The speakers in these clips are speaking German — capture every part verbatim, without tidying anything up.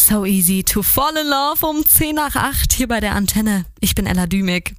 So easy to fall in love um zehn nach acht hier bei der Antenne. Ich bin Ella Dümig.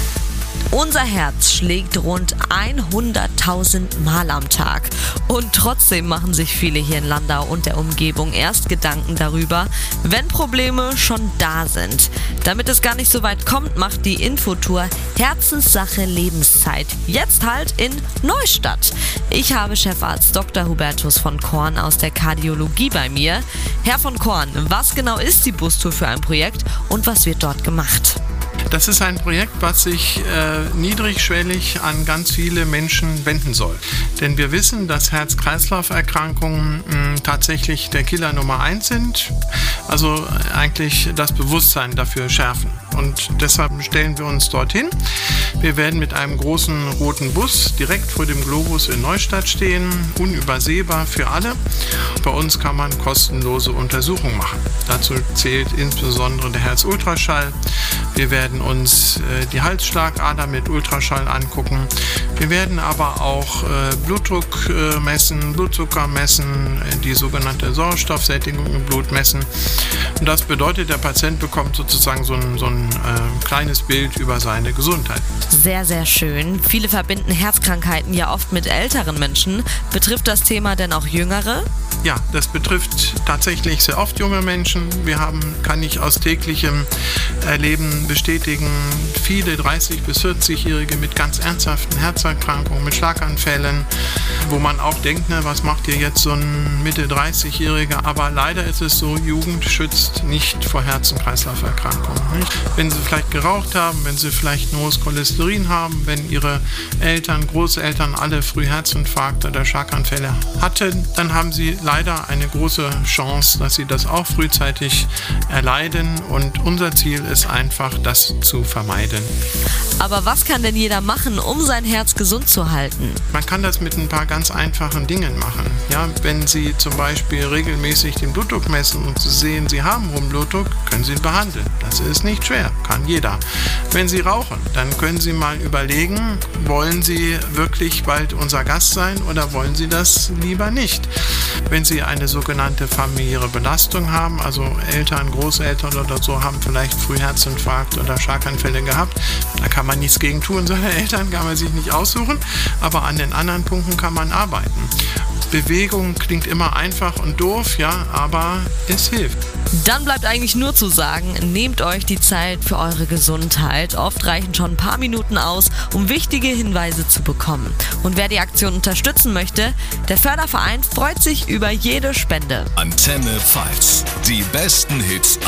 Unser Herz schlägt rund hunderttausend Mal am Tag. Und trotzdem machen sich viele hier in Landau und der Umgebung erst Gedanken darüber, wenn Probleme schon da sind. Damit es gar nicht so weit kommt, macht die Infotour Herzenssache Lebenszeit jetzt halt in Neustadt. Ich habe Chefarzt Doktor Hubertus von Korn aus der Kardiologie bei mir. Herr von Korn, was genau ist die Bustour für ein Projekt und was wird dort gemacht? Das ist ein Projekt, was sich äh, niedrigschwellig an ganz viele Menschen wenden soll. Denn wir wissen, dass Herz-Kreislauf-Erkrankungen mh, tatsächlich der Killer Nummer eins sind. Also eigentlich das Bewusstsein dafür schärfen. Und deshalb stellen wir uns dorthin. Wir werden mit einem großen roten Bus direkt vor dem Globus in Neustadt stehen, unübersehbar für alle. Bei uns kann man kostenlose Untersuchungen machen. Dazu zählt insbesondere der Herzultraschall. Wir werden uns äh, die Halsschlagader mit Ultraschall angucken. Wir werden aber auch äh, Blutdruck äh, messen, Blutzucker messen, äh, die sogenannte Sauerstoffsättigung im Blut messen. Und das bedeutet, der Patient bekommt sozusagen so ein, so ein äh, kleines Bild über seine Gesundheit. Sehr, sehr schön. Viele verbinden Herzkrankheiten ja oft mit älteren Menschen. Betrifft das Thema denn auch Jüngere? Ja, das betrifft tatsächlich sehr oft junge Menschen. Wir haben, kann ich aus täglichem Erleben bestätigen, viele dreißig- bis vierzig-Jährige mit ganz ernsthaften Herzerkrankungen, mit Schlaganfällen, wo man auch denkt, ne, was macht ihr jetzt so ein Mitte dreißig-Jähriger? Aber leider ist es so, Jugend schützt nicht vor Herz- und Kreislauferkrankungen. Nicht? Wenn sie vielleicht geraucht haben, wenn sie vielleicht ein hohes Cholesterin haben, wenn ihre Eltern, Großeltern alle früh Herzinfarkte oder Schlaganfälle hatten, dann haben sie leider eine große Chance, dass sie das auch frühzeitig erleiden. Und unser Ziel ist einfach, das zu vermeiden. Aber was kann denn jeder machen, um sein Herz gesund zu halten? Man kann das mit ein paar ganz einfachen Dingen machen. Ja, wenn Sie zum Beispiel regelmäßig den Blutdruck messen und Sie sehen, Sie haben hohen Blutdruck, können Sie ihn behandeln. Das ist nicht schwer, kann jeder. Wenn Sie rauchen, dann können Sie mal überlegen, wollen Sie wirklich bald unser Gast sein oder wollen Sie das lieber nicht? Wenn Sie eine sogenannte familiäre Belastung haben, also Eltern, Großeltern oder so haben vielleicht früh Herzinfarkt oder Schlaganfälle gehabt, da kann man nichts gegen tun, seine Eltern kann man sich nicht aussuchen, aber an den anderen Punkten kann man arbeiten. Bewegung klingt immer einfach und doof, ja, aber es hilft. Dann bleibt eigentlich nur zu sagen, nehmt euch die Zeit für eure Gesundheit. Oft reichen schon ein paar Minuten aus, um wichtige Hinweise zu bekommen. Und wer die Aktion unterstützen möchte, der Förderverein freut sich über jede Spende. Antenne Pfalz. Die besten Hits